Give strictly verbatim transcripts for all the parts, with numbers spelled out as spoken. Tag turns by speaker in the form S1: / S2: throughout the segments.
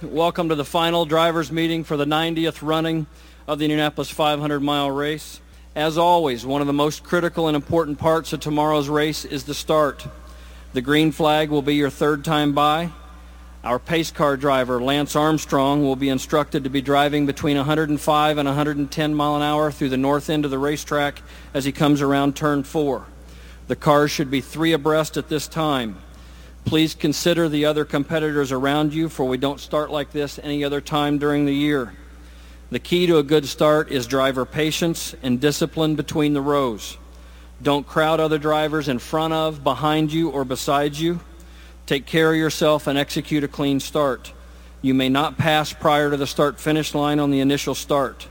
S1: Welcome to the final drivers meeting for the ninetieth running of the Indianapolis five hundred mile race. As always, one of the most critical and important parts of tomorrow's race is the start. The green flag will be your third time by. Our pace car driver, Lance Armstrong, will be instructed to be driving between one hundred five and one hundred ten mile an hour through the north end of the racetrack as he comes around turn four. The cars should be three abreast at this time. Please consider the other competitors around you, for we don't start like this any other time during the year. The key to a good start is driver patience and discipline between the rows. Don't crowd other drivers in front of, behind you, or beside you. Take care of yourself and execute a clean start. You may not pass prior to the start-finish line on the initial start.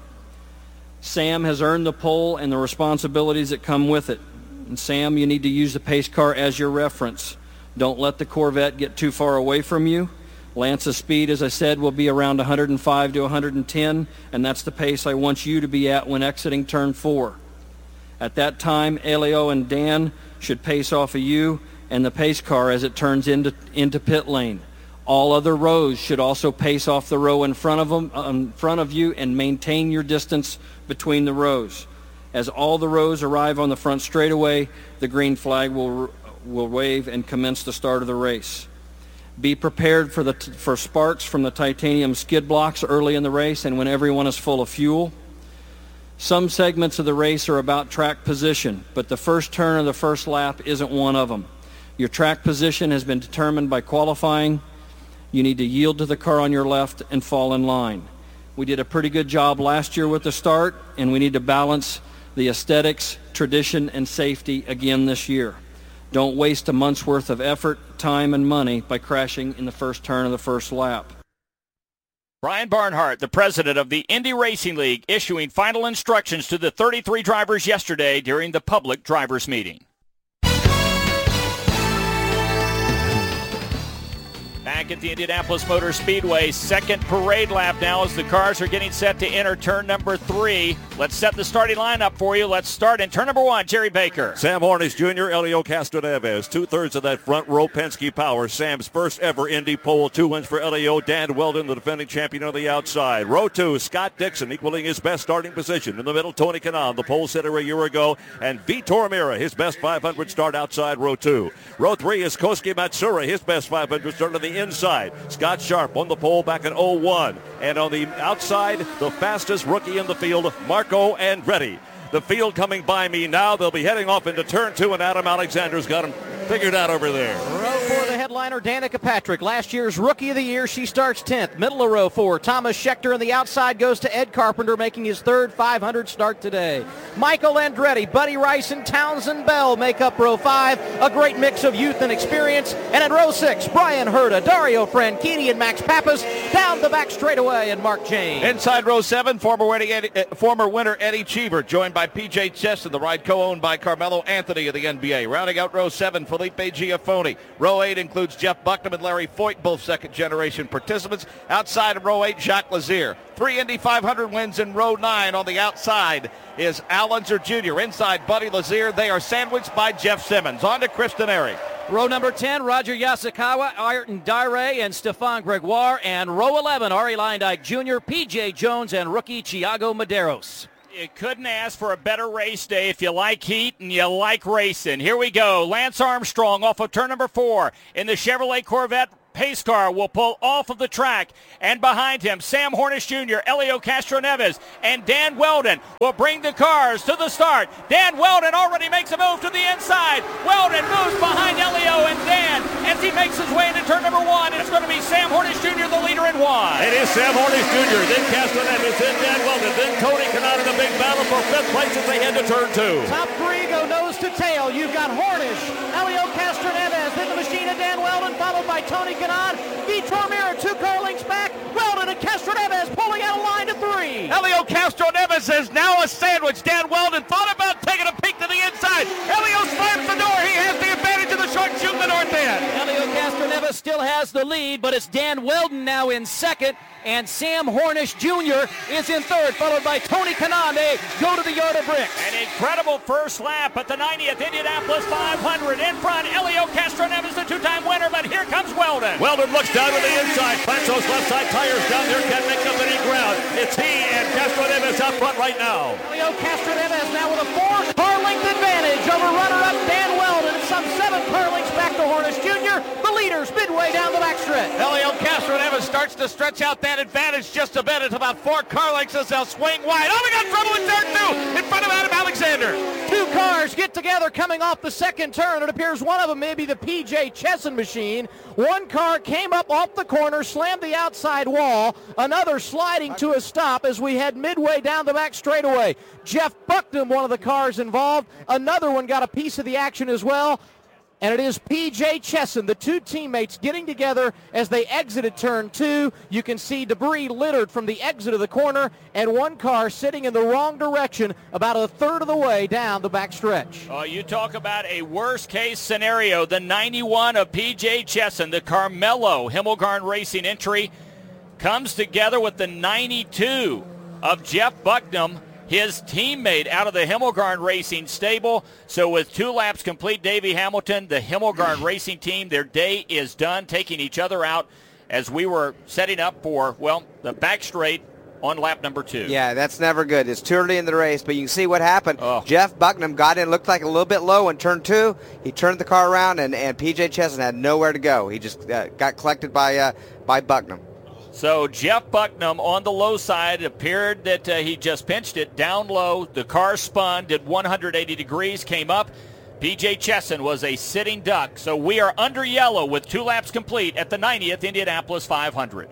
S1: Sam has earned the pole and the responsibilities that come with it. And Sam, you need to use the pace car as your reference. Don't let the Corvette get too far away from you. Lance's speed, as I said, will be around one hundred five to one hundred ten, and that's the pace I want you to be at when exiting turn four. At that time, Elio and Dan should pace off of you and the pace car as it turns into, into pit lane. All other rows should also pace off the row in front of them, in front of you, and maintain your distance between the rows. As all the rows arrive on the front straightaway, the green flag will will wave and commence the start of the race. Be prepared for the for sparks from the titanium skid blocks early in the race and when everyone is full of fuel. Some segments of the race are about track position, but the first turn of the first lap isn't one of them. Your track position has been determined by qualifying. You need to yield to the car on your left and fall in line. We did a pretty good job last year with the start, and we need to balance the aesthetics, tradition, and safety again this year. Don't waste a month's worth of effort, time, and money by crashing in the first turn of the first lap.
S2: Brian Barnhart, the president of the Indy Racing League, issuing final instructions to the thirty-three drivers yesterday during the public drivers meeting. Back at the Indianapolis Motor Speedway, second parade lap now as the cars are getting set to enter turn number three. Let's set the starting lineup for you. Let's start in turn number one, Jerry Baker.
S3: Sam Hornish Junior, Elio Castroneves, two-thirds of that front row Penske power. Sam's first ever Indy pole, two wins for Elio. Dan Weldon, the defending champion, on the outside. Row two, Scott Dixon, equaling his best starting position. In the middle, Tony Kanaan, the pole sitter a year ago, and Vitor Mira, his best five hundred start outside row two. Row three is Kosuke Matsura, his best five hundred start on the inside. Scott Sharp on the pole back in oh one. And on the outside, the fastest rookie in the field, Marco Andretti. The field coming by me now. They'll be heading off into turn two, and Adam Alexander's got him figured out over there.
S4: Row four, the headliner, Danica Patrick. Last year's Rookie of the Year. She starts tenth. Middle of row four, Thomas Schechter on the outside goes to Ed Carpenter, making his third five hundred start today. Michael Andretti, Buddy Rice, and Townsend Bell make up row five. A great mix of youth and experience. And in row six, Brian Herta, Dario Franchitti, and Max Pappas. Down the back straightaway, and Mark James.
S5: Inside row seven, former winner Eddie, uh, former winner Eddie Cheever, joined by P J Cheston, the ride co-owned by Carmelo Anthony of the N B A. Rounding out row seven, Felipe Giafone. Row eight includes Jeff Bucknam and Larry Foyt, both second-generation participants. Outside of row eight, Jacques Lazier. Three Indy five hundred wins in row nine. On the outside is Al Unser Junior Inside, Buddy Lazier. They are sandwiched by Jeff Simmons. On to Kristen Eric.
S4: Row number ten, Roger Yasukawa, Ayrton Dire, and Stefan Gregoire. And row eleven, Ari Leindyke Junior, P J Jones, and rookie Thiago Medeiros.
S2: You couldn't ask for a better race day if you like heat and you like racing. Here we go. Lance Armstrong off of turn number four in the Chevrolet Corvette pace car will pull off of the track, and behind him Sam Hornish Junior, Elio Castroneves, and Dan Weldon will bring the cars to the start. Dan Weldon already makes a move to the inside. Weldon moves behind Elio and Dan as he makes his way into turn number one. It's going to be Sam Hornish Junior, the leader in one.
S3: It is Sam Hornish Junior, then Castroneves, then Dan Weldon, then Tony Kanaan in a big battle for fifth place as they head to turn two.
S4: Top three go nose to tail. You've got Hornish, Elio Castroneves, then the machine of Dan Weldon, followed by Tony Kanaan. Vitor Mira, two car lengths back. Weldon and Castroneves pulling out a line to three.
S5: Elio Castroneves is now a sandwich. Dan Weldon thought about taking a peek to the inside. Elio slams the door. He has the advantage of the short shoot in the north end.
S4: Elio Castroneves still has has the lead, but it's Dan Weldon now in second, and Sam Hornish Junior is in third, followed by Tony Kanande. Go to the yard of bricks.
S2: An incredible first lap at the ninetieth Indianapolis five hundred. In front, Elio Castroneves, the two-time winner, but here comes Weldon.
S3: Weldon looks down to the inside. Plancho's left side tires down there. Can't make up any ground. It's he and Castroneves up front right now.
S4: Elio Castroneves now with a four-car length advantage over runner-up Dan Weldon. It's some seven car lengths back to Hornish Junior The leaders midway down the backstretch.
S5: Elio Castroneves starts to stretch out that advantage just a bit. It's about four car lengths as they'll swing wide. Oh, we got trouble in turn two in front of Adam Alexander.
S4: Two cars get together coming off the second turn. It appears one of them may be the P J Chesson machine. One car came up off the corner, slammed the outside wall. Another sliding to a stop as we head midway down the back straightaway. Jeff Bucknam, one of the cars involved. Another one got a piece of the action as well. And it is P J Chesson, the two teammates getting together as they exited turn two. You can see debris littered from the exit of the corner, and one car sitting in the wrong direction about a third of the way down the back stretch.
S2: Oh, you talk about a worst-case scenario. The ninety-one of P J Chesson, the Carmelo Himmelgarn Racing entry, comes together with the ninety-two of Jeff Bucknam, his teammate out of the Himmelgarn Racing stable. So with two laps complete, Davey Hamilton, the Himmelgarn Racing team, their day is done, taking each other out as we were setting up for, well, the back straight on lap number two.
S6: Yeah, that's never good. It's too early in the race, but you can see what happened.
S2: Oh.
S6: Jeff Bucknam got in, looked like a little bit low in turn two. He turned the car around, and, and P J Chesson had nowhere to go. He just uh, got collected by uh, by Bucknam.
S2: So Jeff Bucknam on the low side. It appeared that uh, he just pinched it down low. The car spun, did one hundred eighty degrees, came up. P J Chesson was a sitting duck. So we are under yellow with two laps complete at the ninetieth Indianapolis five hundred.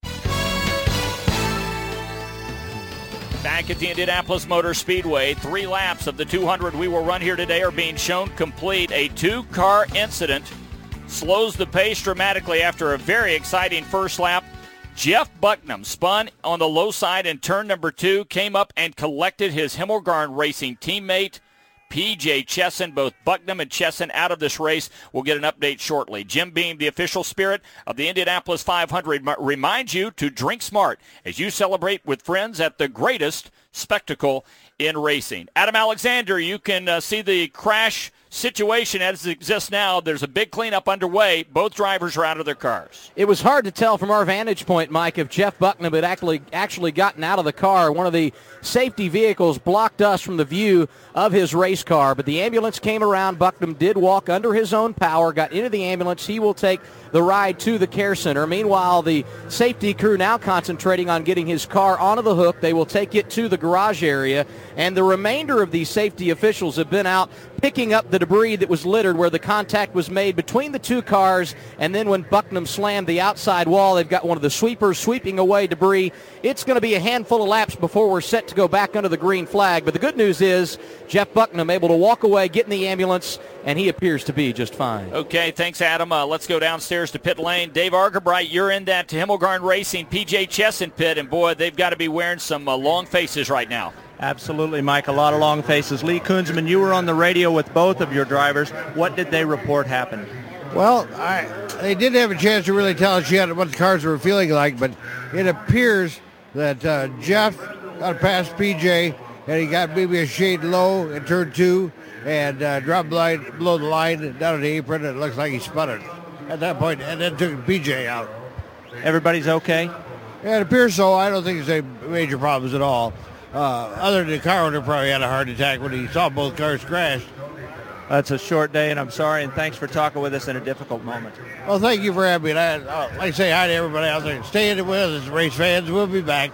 S2: Back at the Indianapolis Motor Speedway, three laps of the two hundred we will run here today are being shown complete. A two-car incident slows the pace dramatically after a very exciting first lap. Jeff Bucknam spun on the low side in turn number two, came up and collected his Himmelgarn Racing teammate, P J Chesson. Both Bucknam and Chesson out of this race. We'll get an update shortly. Jim Beam, the official spirit of the Indianapolis five hundred, reminds you to drink smart as you celebrate with friends at the greatest spectacle in racing. Adam Alexander, you can uh, see the crash situation as it exists now. There's a big cleanup underway. Both drivers are out of their cars.
S4: It was hard to tell from our vantage point, Mike, if Jeff Bucknam had actually actually gotten out of the car. One of the safety vehicles blocked us from the view of his race car, but the ambulance came around. Bucknam did walk under his own power, got into the ambulance. He will take the ride to the care center. Meanwhile, the safety crew now concentrating on getting his car onto the hook. They will take it to the garage area, and the remainder of these safety officials have been out picking up the debris that was littered where the contact was made between the two cars, and then when Bucknam slammed the outside wall, they've got one of the sweepers sweeping away debris. It's going to be a handful of laps before we're set to go back under the green flag, but the good news is Jeff Bucknam able to walk away, get in the ambulance, and he appears to be just fine.
S2: Okay, thanks, Adam. Uh, let's go downstairs to pit lane. Dave Argabright, you're in that Himmelgarn Racing P J Chesson pit, and boy, they've got to be wearing some uh, long faces right now.
S7: Absolutely, Mike. A lot of long faces. Lee Kunzman, you were on the radio with both of your drivers. What did they report happened?
S8: Well, I, they didn't have a chance to really tell us yet what the cars were feeling like, but it appears that uh, Jeff got past P J, and he got maybe a shade low in turn two, and uh, dropped line, below the line down on the apron, and it looks like he spun it at that point, and then took P J out.
S7: Everybody's okay?
S8: Yeah, it appears so. I don't think there's any major problems at all. Uh, other than the car owner probably had a heart attack when he saw both cars crash.
S7: That's a short day, and I'm sorry, and thanks for talking with us in a difficult moment.
S8: Well, thank you for having me. And I, uh, like I say hi to everybody out there. Stay in it with us, race fans. We'll be back.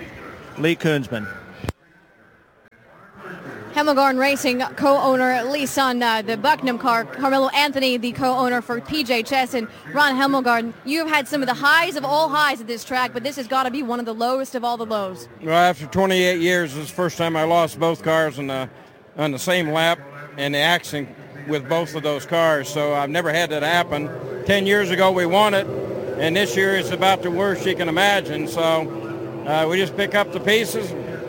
S7: Lee Kunzman.
S9: Himmelgarn Racing co-owner, at least on uh, the Bucknam car, Carmelo Anthony, the co-owner for P J Chesson, Ron Himmelgarn. You've had some of the highs of all highs at this track, but this has got to be one of the lowest of all the lows.
S10: Well, after twenty-eight years, this is the first time I lost both cars on the, on the same lap and the accident with both of those cars, so I've never had that happen. Ten years ago we won it, and this year it's about the worst you can imagine, so uh, we just pick up the pieces,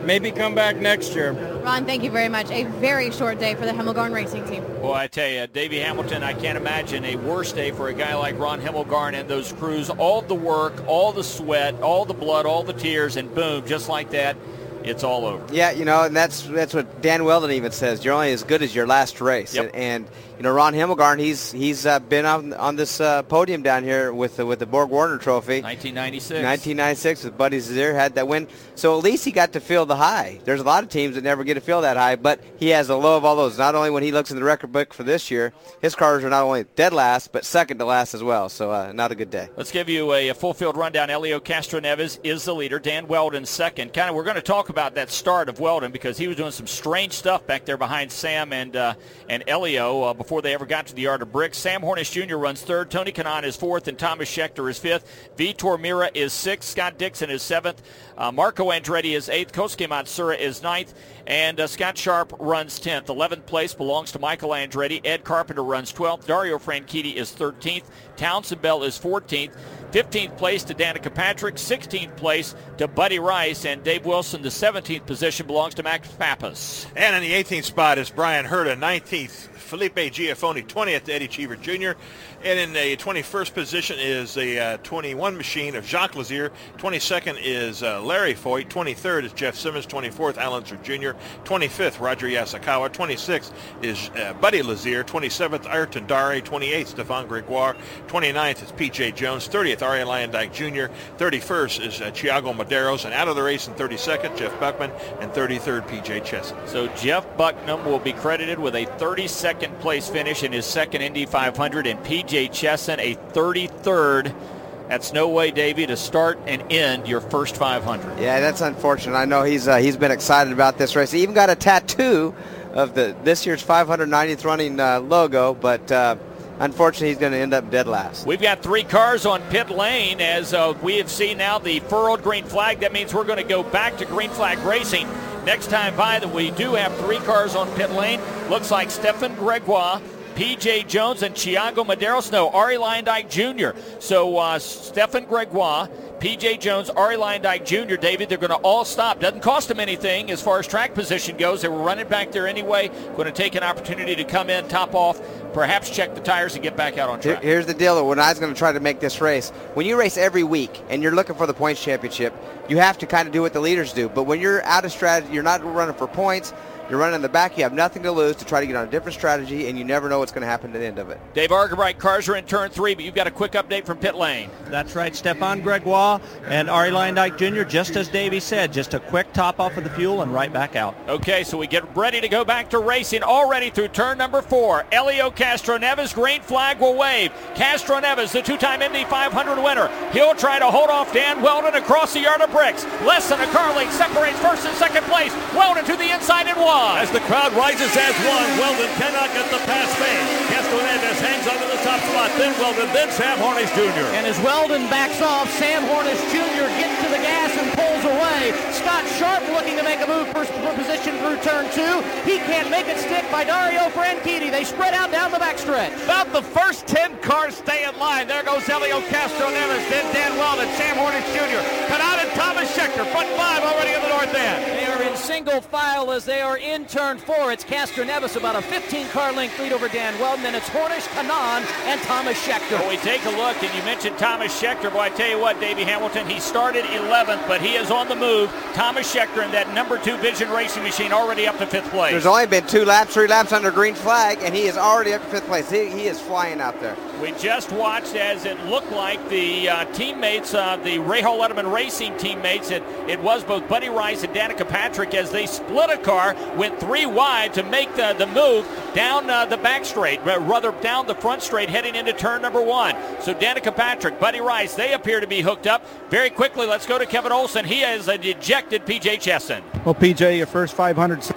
S10: maybe come back next year.
S9: Ron, thank you very much. A very short day for the Hemmelgarn Racing Team.
S2: Boy, I tell you, Davey Hamilton, I can't imagine a worse day for a guy like Ron Hemmelgarn and those crews. All the work, all the sweat, all the blood, all the tears, and boom, just like that, it's all over.
S6: Yeah, you know, and that's that's what Dan Weldon even says. You're only as good as your last race.
S2: Yep.
S6: And, and you know, Ron Hemmelgarn, he's he's uh, been on on this uh, podium down here with the, with the Borg Warner Trophy.
S2: nineteen ninety-six.
S6: nineteen ninety-six with Buddy Zazier had that win. So at least he got to feel the high. There's a lot of teams that never get to feel that high, but he has a low of all those. Not only when he looks in the record book for this year, his cars are not only dead last, but second to last as well. So uh, not a good day.
S2: Let's give you a, a full field rundown. Elio Castroneves is the leader. Dan Weldon second. Kind of, we're going to talk about that start of Weldon because he was doing some strange stuff back there behind Sam and uh, and Elio uh, before they ever got to the yard of bricks. Sam Hornish Junior runs third. Tony Kanaan is fourth, and Thomas Schechter is fifth. Vitor Mira is sixth. Scott Dixon is seventh. Uh, Marco Andretti is eighth. Kosuke Matsura is ninth. And uh, Scott Sharp runs tenth. eleventh place belongs to Michael Andretti. Ed Carpenter runs twelfth. Dario Franchitti is thirteenth. Townsend Bell is fourteenth. fifteenth place to Danica Patrick. sixteenth place to Buddy Rice. And Dave Wilson, the seventeenth position, belongs to Max Pappas.
S11: And in the eighteenth spot is Brian Herta. nineteenth, Felipe Giafoni. twentieth, Eddie Cheever Junior And in the twenty-first position is the uh, twenty-one machine of Jacques Lazier. twenty-second is uh, Larry Foyt. twenty-third is Jeff Simmons. twenty-fourth, Alan Sir Junior twenty-fifth, Roger Yasukawa. twenty-sixth is uh, Buddy Lazier. twenty-seventh, Ayrton Dare. twenty-eighth, Stefan Gregoire. twenty-ninth is P J Jones. thirtieth, Ari Lyondike Junior thirty-first is uh, Thiago Medeiros. And out of the race in thirty-second, Jeff Buckman. And thirty-third, P J Chesson.
S2: So Jeff Bucknam will be credited with a thirty-second place finish in his second Indy five hundred, and P J Chesson a thirty-third. That's no way, Davey, to start and end your first five hundred.
S6: Yeah, that's unfortunate. I know he's uh, he's been excited about this race. He even got a tattoo of the this year's five hundred ninetieth running uh, logo, but uh, unfortunately he's going to end up dead last.
S2: We've got three cars on pit lane as uh, we have seen now the furrowed green flag. That means we're going to go back to green flag racing. Next time by that we do have three cars on pit lane. Looks like Stefan Gregoire, P J Jones, and Thiago Medeiros. No, Ari Lyondike Junior So uh, Stefan Gregoire, P J Jones, Ari Lyondike Junior David, they're going to all stop. Doesn't cost them anything as far as track position goes. They were running back there anyway. Going to take an opportunity to come in, top off, perhaps check the tires and get back out on track.
S6: Here's the deal. When I was going to try to make this race, when you race every week and you're looking for the points championship, you have to kind of do what the leaders do. But when you're out of strategy, you're not running for points, you're running in the back, you have nothing to lose to try to get on a different strategy, and you never know what's going to happen at the end of it.
S2: Dave Argabright, cars are in turn three, but you've got a quick update from pit lane.
S7: That's right, Stefan Gregoire and Ari Lyondike Junior, just as Davey said, just a quick top off of the fuel and right back out.
S2: Okay, so we get ready to go back to racing already through turn number four. Elio Castroneves, green flag will wave. Castroneves, the two-time Indy five hundred winner. He'll try to hold off Dan Weldon across the yard of bricks. Less than a car length separates first and second place. Weldon to the inside and one.
S3: As the crowd rises as one, Weldon cannot get the pass made. Castroneves hangs onto the top spot, then Weldon, then Sam Hornish Junior
S4: And as Weldon backs off, Sam Hornish Junior gets to the gas and pulls away. Scott Sharp looking to make a move for position through turn two. He can't make it stick by Dario Franchitti. They spread out down the backstretch.
S5: About the first ten cars stay in line. There goes Elio Castroneves, then Dan Weldon, Sam Hornish Junior Kanaan and Thomas Schechter, front five already in the north end.
S4: They are in single file as they are in turn four. It's Castroneves, about a fifteen car length lead over Dan Weldon, and it's Hornish, Kanaan, and Thomas Schechter.
S2: Well, we take a look, and you mentioned Thomas Schechter. Boy, I tell you what, Davey Hamilton, he started eleventh, but he is on the move. Thomas Schechter in that number two Vision Racing machine already up to fifth place.
S6: There's only been two laps, three laps under green flag, and he is already up to fifth place. He, he is flying out there.
S2: We just watched as it looked like the uh, teammates, uh, the Rahal Letterman Racing teammates, it, it was both Buddy Rice and Danica Patrick as they split a car, went three wide to make the, the move down uh, the back straight, rather down the front straight heading into turn number one. So Danica Patrick, Buddy Rice, they appear to be hooked up. Very quickly, let's go to Kevin Olson. He has uh, ejected P J Chesson.
S12: Well, P J, your first five hundred